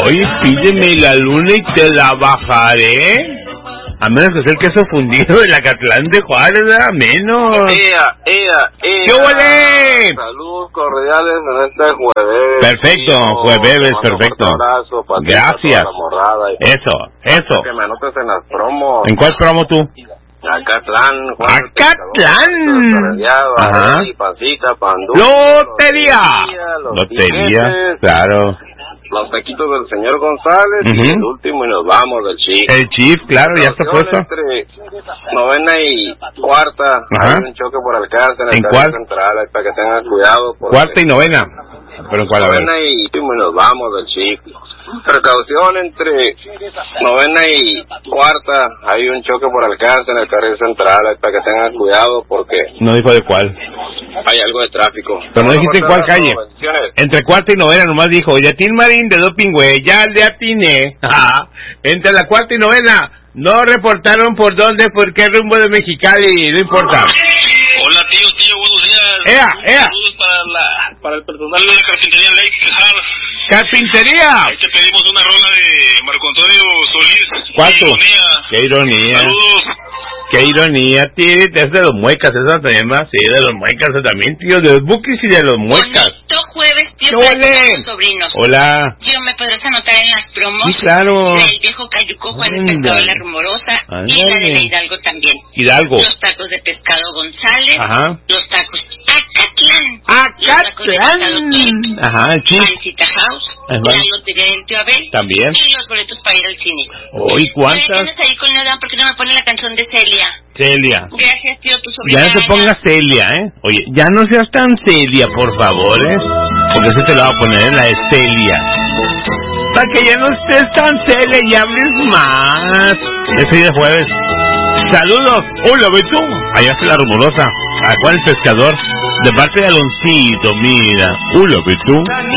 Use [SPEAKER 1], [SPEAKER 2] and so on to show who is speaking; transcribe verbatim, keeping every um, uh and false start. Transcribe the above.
[SPEAKER 1] Oye, pídeme la luna y te la bajaré. A menos que sea el queso fundido de la Catlán de Juárez, a menos.
[SPEAKER 2] ¡Ea, ea, ea!
[SPEAKER 1] ¡Qué huele!
[SPEAKER 2] Saludos cordiales en este jueves.
[SPEAKER 1] Perfecto, jueves, perfecto.
[SPEAKER 2] Abrazo,
[SPEAKER 1] gracias.
[SPEAKER 2] Y
[SPEAKER 1] eso, eso.
[SPEAKER 2] Que me anotes en las promos.
[SPEAKER 1] ¿En cuál promo tú?
[SPEAKER 2] Acatlán.
[SPEAKER 1] Acatlán.
[SPEAKER 2] Ajá. Y pasita, pandú.
[SPEAKER 1] Lotería. Lotería, claro.
[SPEAKER 2] Los taquitos del señor González, uh-huh. Y el último y nos vamos del Chief.
[SPEAKER 1] El Chief, claro, ya está puesto.
[SPEAKER 2] Entre novena y cuarta, ajá. Hay un choque por alcance en el carril central, para que tengan cuidado.
[SPEAKER 1] Cuarta y novena. Pero en cuál, a ver.
[SPEAKER 2] Novena y último y nos vamos del Chief. Precaución entre novena y cuarta, hay un choque por alcance en el carril central, para que tengan cuidado porque...
[SPEAKER 1] No dijo de cuál.
[SPEAKER 2] Hay algo de tráfico.
[SPEAKER 1] Pero no dijiste en cuál calle. Entre cuarta y novena nomás dijo, Yatín Marín de Doping, güey, ya le atiné. Entre la cuarta y novena, no reportaron por dónde, por qué rumbo de Mexicali, no importa.
[SPEAKER 3] Hola tío, tío, buenos días.
[SPEAKER 1] ¡Ea, ea!
[SPEAKER 3] Saludos para, la, para el personal de la carpintería Lake House.
[SPEAKER 1] ¡Carpintería!
[SPEAKER 3] Ahí te pedimos una rola de Marco Antonio Solís.
[SPEAKER 1] ¿Cuánto? ¡Qué ironía!
[SPEAKER 3] Saludos.
[SPEAKER 1] ¡Qué ironía, tío! Es de los muecas, esa también más, sí, de los muecas también, tío, de los buquis y de los muecas.
[SPEAKER 4] Bonito jueves, tío,
[SPEAKER 1] ¡Qué
[SPEAKER 4] sobrinos.
[SPEAKER 1] Hola.
[SPEAKER 4] Tío, ¿me podrás anotar en las promos?
[SPEAKER 1] Sí, claro.
[SPEAKER 4] El viejo Cayuco, Juan el pescado de la Rumorosa, Andale. Y la de la Hidalgo también.
[SPEAKER 1] Hidalgo.
[SPEAKER 4] Los tacos de pescado González.
[SPEAKER 1] Ajá.
[SPEAKER 4] Los tacos Acatlán.
[SPEAKER 1] Acatlán. Ajá, el Chief.
[SPEAKER 4] Pancita House.
[SPEAKER 1] Ajá.
[SPEAKER 4] La lotería del tío Abel.
[SPEAKER 1] También.
[SPEAKER 4] Y los boletos para ir al cine.
[SPEAKER 1] Uy, ¿cuántas?
[SPEAKER 4] ¿Tienes ahí con Adán? ¿Por qué no me pone la canción de Celia?
[SPEAKER 1] Celia.
[SPEAKER 4] Gracias, tío, tu sobrina.
[SPEAKER 1] Ya no te pongas Celia, ¿eh? Oye, ya no seas tan Celia, por favor, ¿eh? Porque eso te lo voy a poner en la de Celia. Para que ya no estés tan Celia y hables más. Ese día de jueves. Saludos. Hola, Beto. Allá está la Rumorosa. ¿A cuál el pescador? De parte de Aloncito, mira. Hola, Beto.